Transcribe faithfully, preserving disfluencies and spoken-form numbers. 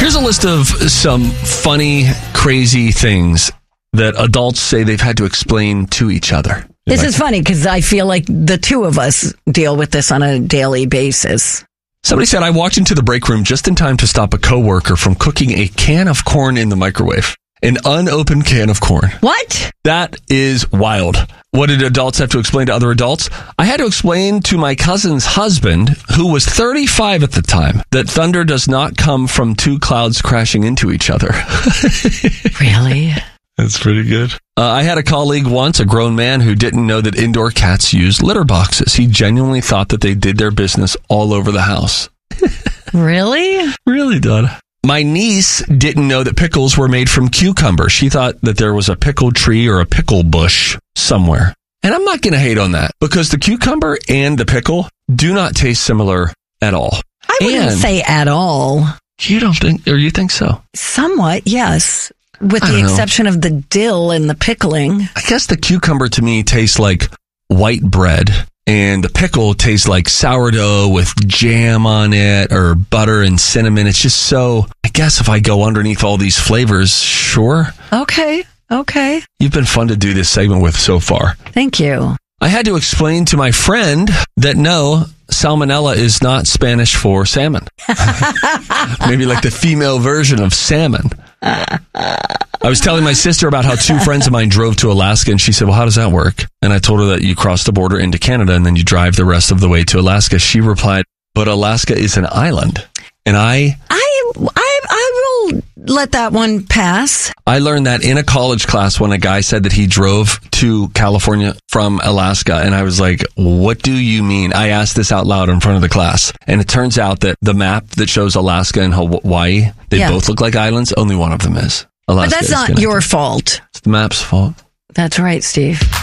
Here's a list of some funny, crazy things that adults say they've had to explain to each other. This is funny because I feel like the two of us deal with this on a daily basis. Somebody said, I walked into the break room just in time to stop a coworker from cooking a can of corn in the microwave. An unopened can of corn. What? That is wild. What did adults have to explain to other adults? I had to explain to my cousin's husband, who was thirty-five at the time, that thunder does not come from two clouds crashing into each other. Really? That's pretty good. Uh, I had a colleague once, a grown man, who didn't know that indoor cats use litter boxes. He genuinely thought that they did their business all over the house. Really? Really, Donna. My niece didn't know that pickles were made from cucumber. She thought that there was a pickle tree or a pickle bush somewhere. And I'm not going to hate on that because the cucumber and the pickle do not taste similar at all. I wouldn't and say at all. You don't think, or you think so? Somewhat, yes. With the exception of the dill and the pickling. I guess the cucumber to me tastes like white bread. And the pickle tastes like sourdough with jam on it or butter and cinnamon. It's just so, I guess if I go underneath all these flavors, sure. Okay, okay. You've been fun to do this segment with so far. Thank you. I had to explain to my friend that no, salmonella is not Spanish for salmon. Maybe like the female version of salmon. I was telling my sister about how two friends of mine drove to Alaska, and she said, well, how does that work? And I told her that you cross the border into Canada and then you drive the rest of the way to Alaska. She replied, but Alaska is an island. And I... I, I, I will let that one pass. I learned that in a college class when a guy said that he drove to California from Alaska. And I was like, what do you mean? I asked this out loud in front of the class. And it turns out that the map that shows Alaska and Hawaii, they yeah. both look like islands. Only one of them is. Alaska but that's not connected. your fault. It's the map's fault. That's right, Steve.